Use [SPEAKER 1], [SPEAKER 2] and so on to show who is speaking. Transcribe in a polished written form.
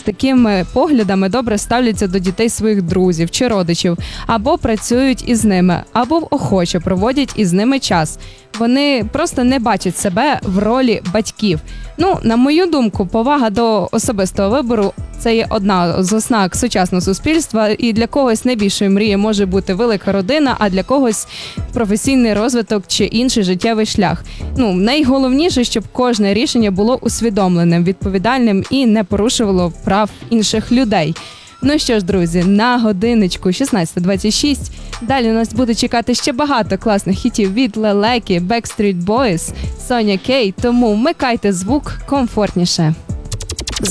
[SPEAKER 1] такими поглядами добре ставляться до дітей своїх друзів чи родичів, або працюють із ними, або охоче проводять із ними час. Вони просто не бачать себе в ролі батьків. На мою думку, повага до особистого вибору – це є одна з ознак сучасного суспільства, і для когось найбільшою мрією може бути велика родина, а для когось професійний розвиток чи інший життєвий шлях. Найголовніше, щоб кожне рішення було усвідомленим, відповідальним і не порушувало прав інших людей. Ну що ж, друзі, на годиночку 16:26. Далі нас буде чекати ще багато класних хітів від Лелеки, Backstreet Boys, Соня Кей, тому вмикайте звук комфортніше.